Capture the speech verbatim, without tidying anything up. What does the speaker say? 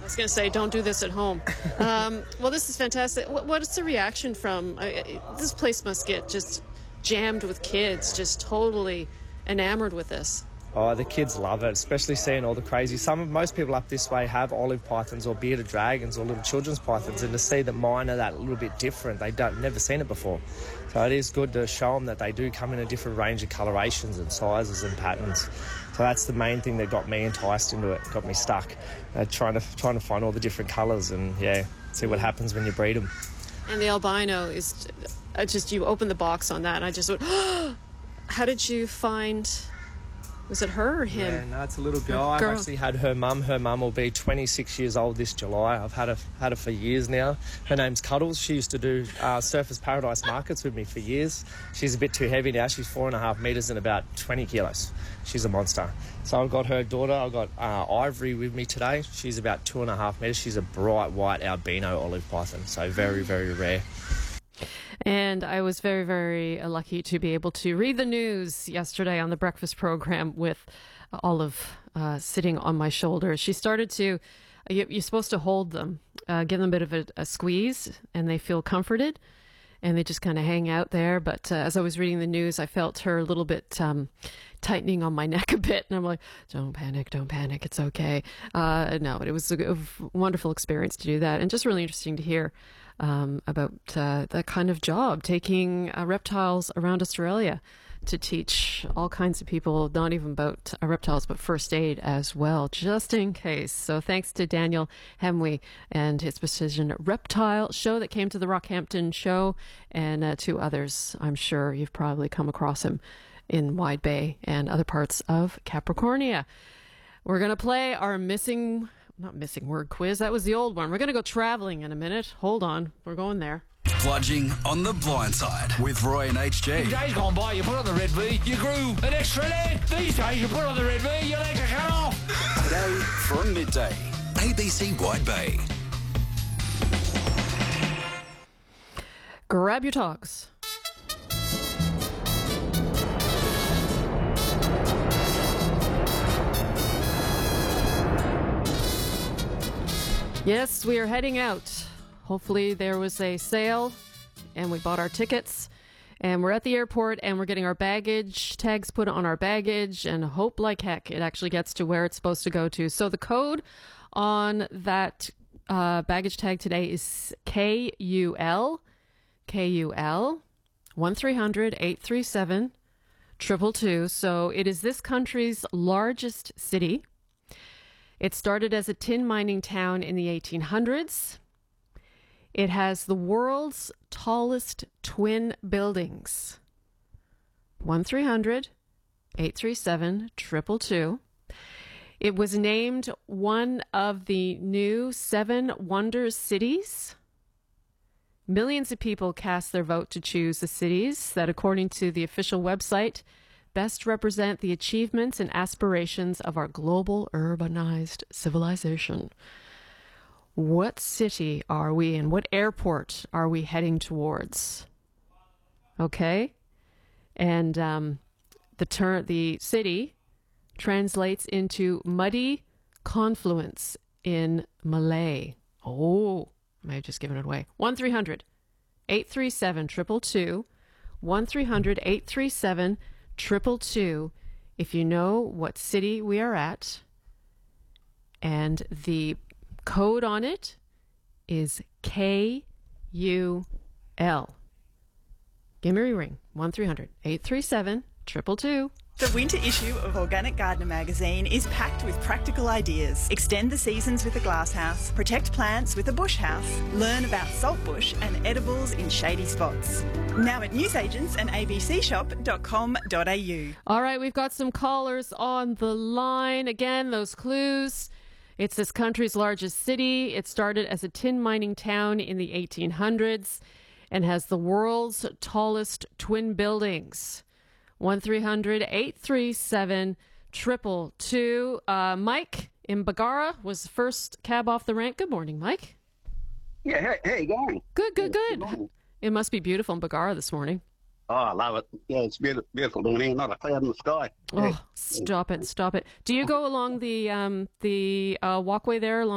I was going to say, don't do this at home. Um, well, this is fantastic. What, what is the reaction from, I, I, this place must get just jammed with kids, just totally enamored with this. Oh, the kids love it, especially seeing all the crazy. Some, most people up this way have olive pythons or bearded dragons or little children's pythons, and to see that mine are that little bit different, they don't never seen it before. So it is good to show them that they do come in a different range of colorations and sizes and patterns. So that's the main thing that got me enticed into it, got me stuck, uh, trying to trying to find all the different colours and yeah, see what happens when you breed them. And the albino is uh, just, you open the box on that, and I just went, oh, how did you find? Was it her or him? Yeah, no, it's a little girl. I've girl. actually had her mum. Her mum will be twenty-six years old this July. I've had her, had her for years now. Her name's Cuddles. She used to do uh, Surfers Paradise markets with me for years. She's a bit too heavy now. She's four and a half metres and about twenty kilos. She's a monster. So I've got her daughter. I've got uh, Ivory with me today. She's about two and a half metres. She's a bright white albino olive python. So very, very rare. And I was very, very lucky to be able to read the news yesterday on the breakfast program with Olive uh, sitting on my shoulder. She started to, you, you're supposed to hold them, uh, give them a bit of a, a squeeze, and they feel comforted, and they just kind of hang out there. But uh, as I was reading the news, I felt her a little bit um, tightening on my neck a bit, and I'm like, don't panic, don't panic, it's okay. Uh, no, it was a, a wonderful experience to do that, and just really interesting to hear Um, about uh, that kind of job, taking uh, reptiles around Australia to teach all kinds of people, not even about uh, reptiles, but first aid as well, just in case. So thanks to Daniel Hemwe and his Precision Reptile show that came to the Rockhampton show, and uh, to others. I'm sure you've probably come across him in Wide Bay and other parts of Capricornia. We're going to play our missing... Not missing word quiz. That was the old one. We're going to go traveling in a minute. Hold on. We're going there. Bludging on the blind side with Roy and H G. In days gone by, you put on the red V, you grew an extra leg. These days, you put on the red V, your legs are cut off. Today from midday, A B C Wide Bay. Grab your togs. Yes, we are heading out. Hopefully there was a sale and we bought our tickets, and we're at the airport and we're getting our baggage tags put on our baggage, and hope like heck it actually gets to where it's supposed to go to. So the code on that uh, baggage tag today is K U L, K U L, one three hundred, eight three seven, two two two. So it is this country's largest city. It started as a tin mining town in the eighteen hundreds. It has the world's tallest twin buildings. one three hundred, eight three seven, two two two. It was named one of the new Seven Wonders cities. Millions of people cast their vote to choose the cities that, according to the official website, best represent the achievements and aspirations of our global urbanized civilization. What city are we in? What airport are we heading towards? Okay. And um, the ter- the city translates into muddy confluence in Malay. Oh, I may have just given it away. one three hundred, eight three seven, two two two. one three hundred, eight three seven, two two two. If you know what city we are at, and the code on it is K U L. Give me a ring. one three hundred, eight three seven, two two two. The winter issue of Organic Gardener magazine is packed with practical ideas. Extend the seasons with a glasshouse, protect plants with a bush house, learn about saltbush and edibles in shady spots. Now at newsagents and a b c shop dot com dot a u. All right, we've got some callers on the line. Again, those clues. It's this country's largest city. It started as a tin mining town in the eighteen hundreds and has the world's tallest twin buildings. one three hundred, eight three seven, two two two. Uh, Mike in Bagara was the first cab off the rank. Good morning, Mike. Yeah, hey, how you going? Good, good, Yeah, good. morning. It must be beautiful in Bagara this morning. Oh, I love it. Yeah, it's beautiful, beautiful down here. Not a cloud in the sky. Oh, Yeah. stop it, stop it. Do you go along the um, the uh, walkway there along